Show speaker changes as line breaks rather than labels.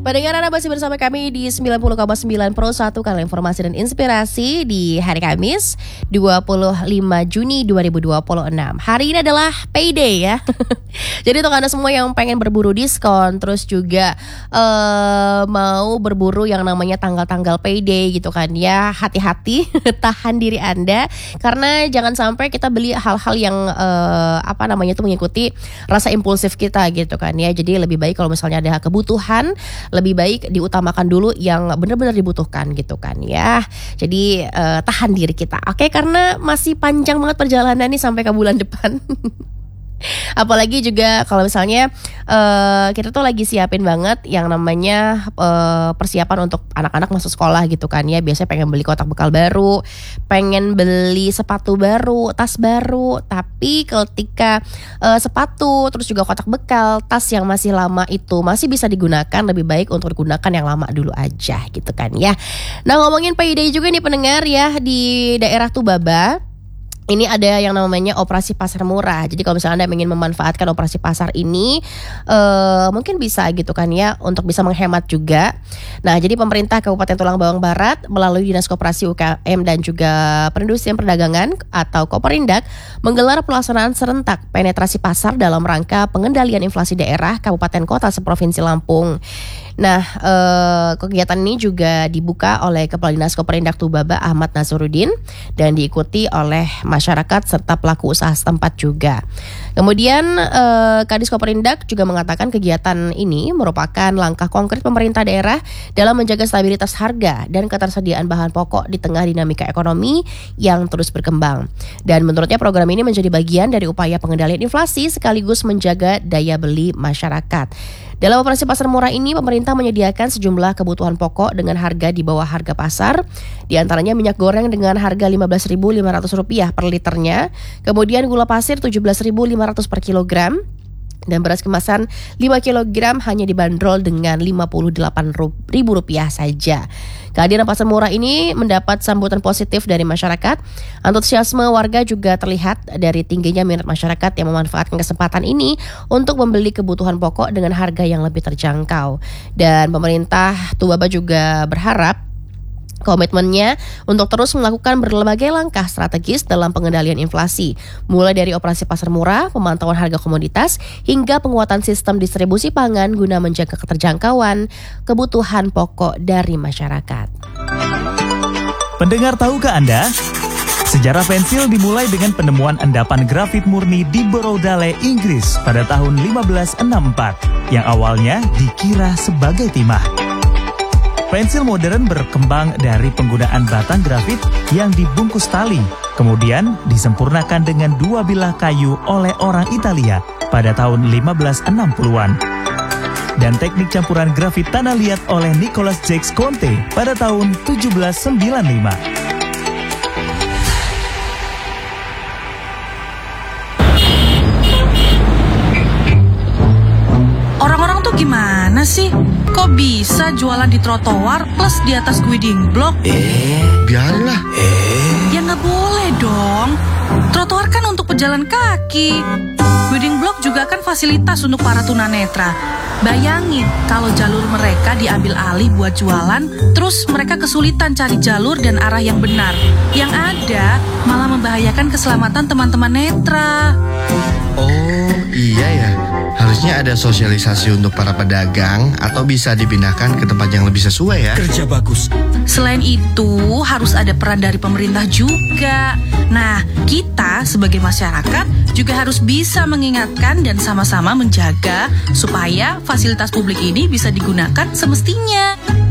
Pendengar Anda masih bersama kami di 90,9 Pro 1 Kanal Informasi dan Inspirasi di hari Kamis 25 Juni 2026. Hari ini adalah payday ya. Jadi untuk Anda semua yang pengen berburu diskon, terus juga mau berburu yang namanya tanggal-tanggal payday gitu kan ya, hati-hati, tahan diri Anda. Karena jangan sampai kita beli hal-hal yang mengikuti rasa impulsif kita gitu kan ya. Jadi lebih baik kalau misalnya ada kebutuhan, lebih baik diutamakan dulu yang benar-benar dibutuhkan gitu kan ya. Jadi tahan diri kita, oke? Karena masih panjang banget perjalanan nih sampai ke bulan depan. Apalagi juga kalau misalnya kita tuh lagi siapin banget yang namanya persiapan untuk anak-anak masuk sekolah gitu kan ya. Biasanya pengen beli kotak bekal baru, pengen beli sepatu baru, tas baru. Tapi ketika sepatu, terus juga kotak bekal, tas yang masih lama itu masih bisa digunakan, lebih baik untuk digunakan yang lama dulu aja gitu kan ya. Nah, ngomongin payday juga nih pendengar ya, di daerah Tubaba ini ada yang namanya operasi pasar murah. Jadi kalau misalnya Anda ingin memanfaatkan operasi pasar ini, mungkin bisa gitu kan ya, untuk bisa menghemat juga. Nah, jadi pemerintah Kabupaten Tulang Bawang Barat melalui Dinas Koperasi UKM dan juga Perindustrian Perdagangan atau Koperindak menggelar pelaksanaan serentak penetrasi pasar dalam rangka pengendalian inflasi daerah, kabupaten, kota seprovinsi Lampung. Nah, kegiatan ini juga dibuka oleh Kepala Dinas Koperindak Tubaba Ahmad Nazaruddin dan diikuti oleh masyarakat serta pelaku usaha setempat juga. Kemudian Kadis Koperindak juga mengatakan kegiatan ini merupakan langkah konkret pemerintah daerah dalam menjaga stabilitas harga dan ketersediaan bahan pokok di tengah dinamika ekonomi yang terus berkembang. Dan menurutnya program ini menjadi bagian dari upaya pengendalian inflasi sekaligus menjaga daya beli masyarakat. Dalam operasi pasar murah ini, pemerintah menyediakan sejumlah kebutuhan pokok dengan harga di bawah harga pasar. Di antaranya minyak goreng dengan harga Rp15.500 per liternya. Kemudian gula pasir Rp17.500 per kilogram. Dan beras kemasan 5 kg hanya dibanderol dengan Rp58.000 saja. Kehadiran pasar murah ini mendapat sambutan positif dari masyarakat. Antusiasme warga juga terlihat dari tingginya minat masyarakat yang memanfaatkan kesempatan ini untuk membeli kebutuhan pokok dengan harga yang lebih terjangkau. Dan pemerintah Tubaba juga berharap komitmennya untuk terus melakukan berbagai langkah strategis dalam pengendalian inflasi, mulai dari operasi pasar murah, pemantauan harga komoditas, hingga penguatan sistem distribusi pangan guna menjaga keterjangkauan kebutuhan pokok dari masyarakat.
Pendengar, tahukah Anda? Sejarah pensil dimulai dengan penemuan endapan grafit murni di Bordeaux, Inggris pada tahun 1564, yang awalnya dikira sebagai timah. Pensil modern berkembang dari penggunaan batang grafit yang dibungkus tali, kemudian disempurnakan dengan 2 bilah kayu oleh orang Italia pada tahun 1560-an. Dan teknik campuran grafit tanah liat oleh Nicolas Jacques Conte pada tahun 1795.
Orang-orang tuh gimana sih? Kok bisa jualan di trotoar plus di atas guiding block?
Biarinlah.
Ya nggak boleh dong. Trotoar kan untuk pejalan kaki. Guiding block juga kan fasilitas untuk para tunanetra. Bayangin kalau jalur mereka diambil alih buat jualan, terus mereka kesulitan cari jalur dan arah yang benar. Yang ada malah membahayakan keselamatan teman-teman netra.
Oh iya ya, harusnya ada sosialisasi untuk para pedagang atau bisa dipindahkan ke tempat yang lebih sesuai ya.
Kerja bagus.
Selain itu harus ada peran dari pemerintah juga. Nah, kita sebagai masyarakat juga harus bisa mengingatkan dan sama-sama menjaga supaya fasilitas publik ini bisa digunakan semestinya.